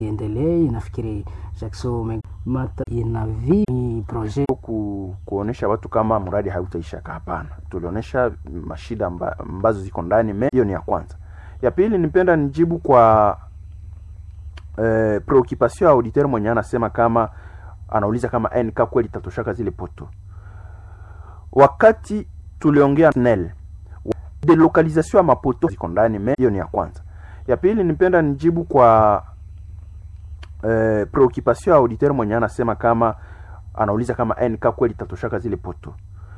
Endelee nafikiri Jackson mata inavi project kuonesha watu kama mradi hautaisha. Hapana, tulionyesha mashida ambazo ziko ndani. Hiyo ni ya kwanza. Ya pili, nipenda nijibu kwa preoccupation ya auditeur mwenye anasema kama anauliza kama NK kweli tatoshaka zile poto. Wakati tuliongea SNEL delocalisation ya mapoto ziko ndani. Hiyo ni ya kwanza. Ya pili, nipenda nijibu kwa preoccupation ya auditeur mwenye anasema kama anauliza kama NK kweli tatoshaka zile poto.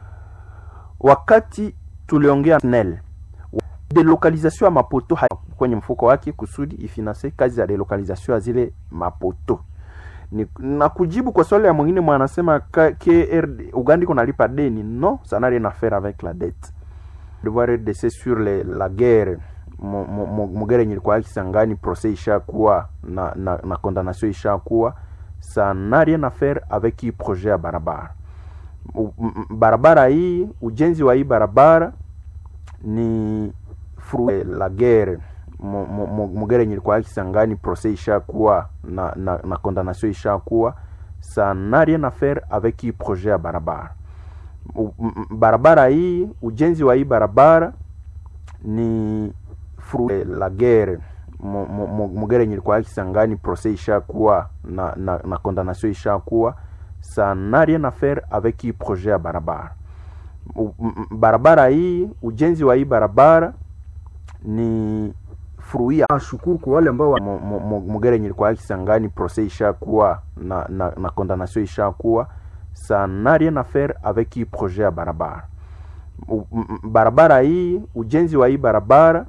Wakati tuliongea SNEL delocalisation ya mapoto kwenye mfuko wake kusudi ifinance kazi za delocalisation ya zile mapoto. Na kujibu kwa swali ya mwingine mwanasema Uganda iko nalipa deni. Non, ça n'a rien à faire avec la dette. Devoir RDC sur la guerre mugere nyilikuwa Kisangani, procès ishakuwa na condamnation ishakuwa. Ça n'a rien à faire avec hii projet ya barabara. Barabara hii, ujenzi wa hii barabara ni fruit la guerre mugere nyilikuwa Kisangani, procès ishakuwa na condamnation ishakuwa. Ça n'a rien à faire avec hii projet ya barabara. Barabara hii, ujenzi wa hii barabara ni fruit la guerre mugere nyilikuwa Kisangani, procès ishakuwa na condamnation ishakuwa. Ça n'a rien à faire avec hii projet ya barabara. Barabara hii, ujenzi wa hii barabara ni fruit ya shukuru kwa wale ambao mugere nyilikuwa Kisangani, procès ishakuwa na condamnation ishakuwa. Ça n'a rien à faire avec hii projet ya barabara. Barabara hii, ujenzi wa hii barabara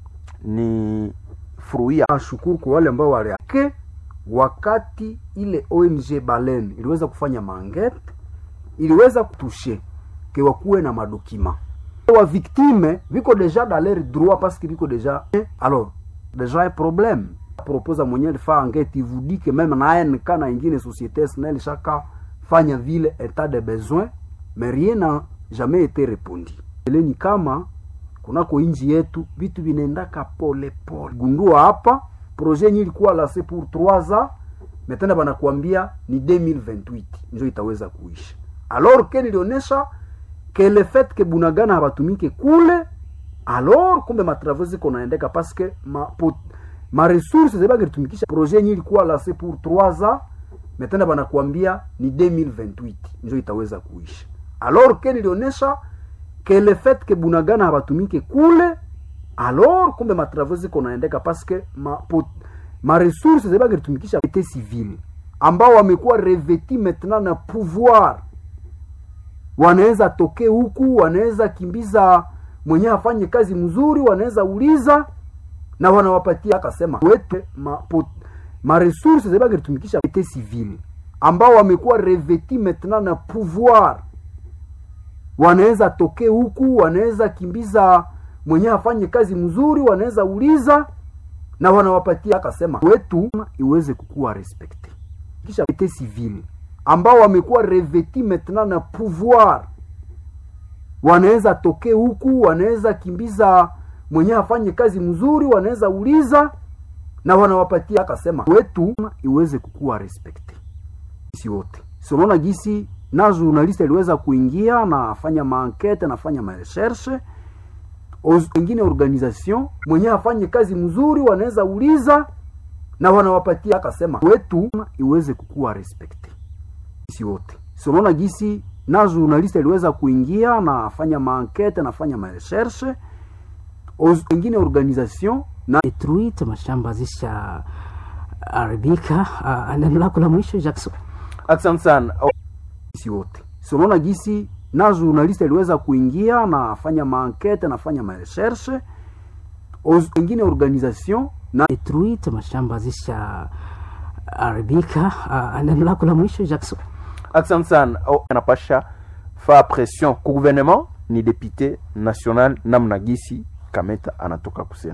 ni fruit ya shukuru kwa wale ambao waliake. Wakati ile ONG Balen iliweza kufanya mangete, iliweza kutushe ke wakuwe na madokima wa victime viko deja dans leur droit parce que viko deja. Alors déjà un problème proposa mwenye fa enquête, il vous dit que même na NK na ingine société SNEL chaka fanya ville état de besoin, mais rien n'a jamais été répondu. Ile ni kama kunako inji yetu vitu vinaendaka pole pole. Gundua hapa projet nyingi ilikuwa lancé pour 3 ans, maintenant banakuambia ni 2028 ndio itaweza kuisha. Alors que nilionesha que le fait que Bunagana habatumike kule, alors kumbe matravaux ziko naendeka parce que ma ressources zebanga tumikisha. Projet nyingi ilikuwa lancé pour 3 ans, maintenant banakuambia ni 2028 ndio itaweza kuisha. Alors que nilionesha que le fait que Bunagana habatumike kule, alors kumbe matravaux ziko naendeka parce que ma ressources zebanga tumikisha état civil ambao wamekuwa revêtis maintenant na pouvoir. Wanaweza toke huku, wanaweza kimbiza mwenye afanye kazi mzuri, wanaweza uliza na wanawapatia. Akasema wete ma ressources zebanga tumikisha état civil ambao wamekuwa revêtis maintenant na pouvoir. Wanaweza toke huku, wanaweza kimbiza mwenye afanye kazi mzuri, wanaweza uliza na wanawapatia. Akasema wetu iweze kukua respecte kisha état civil ambao wamekuwa revêtis maintenant na pouvoir. Wanaweza toke huku, wanaweza kimbiza mwenye afanye kazi mzuri, wanaweza uliza na wanawapatia. Akasema wetu iweze kukua respecte sisi wote. Unaona gisi na journaliste aliweza kuingia na afanya maenquête na afanya ma recherche wengine organisation mwenye afanye kazi mzuri, wanaweza uliza na wanawapatia. Akasema wetu iweze kukua respecte sisi wote. Unaona gisi na journaliste aliweza kuingia na afanya maenquête na afanya ma recherche wengine organisation na détruite mashamba zisha arabika. Neno lako la mwisho Jackson. Asante sana. Sisi wote. Unaona gisi na journaliste aliweza kuingia na afanya maenquête na afanya ma recherche wengine organisation na détruite mashamba zisha arabika. Neno lako la mwisho Jackson. Asante sana. Anapasha fa pression kwa gouvernement ni député national namna gisi Kameta anatoka kusema.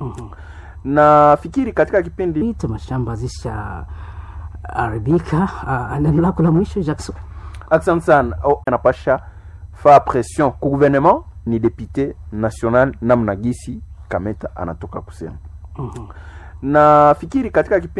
Na fikiri katika kipindi mashamba zisha arabika. Neno lako la mwisho Jackson. Asante sana. Anapasha fa pression kwa gouvernement ni député national namna gisi Kameta anatoka kusema. Na fikiri katika kipindi